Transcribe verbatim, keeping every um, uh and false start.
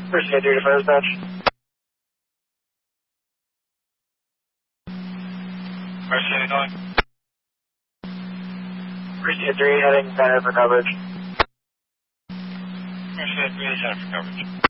Mercy three to fire dispatch. Mercy nine. Mercy three heading center for coverage. Mercy three center for coverage.